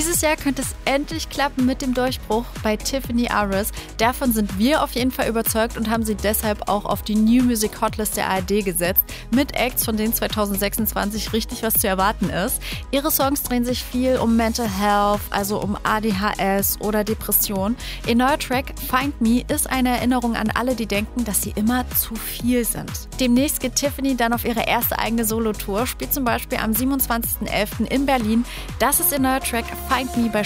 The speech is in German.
Dieses Jahr könnte es endlich klappen mit dem Durchbruch bei Tiffany Aris. Davon sind wir auf jeden Fall überzeugt und haben sie deshalb auch auf die New Music Hotlist der ARD gesetzt, mit Acts, von denen 2026 richtig was zu erwarten ist. Ihre Songs drehen sich viel um Mental Health, also um ADHS oder Depression. Ihr neuer Track Find Me ist eine Erinnerung an alle, die denken, dass sie immer zu viel sind. Demnächst geht Tiffany dann auf ihre erste eigene Solo-Tour, spielt zum Beispiel am 27.11. in Berlin. Das ist ihr neuer Track Find Me bei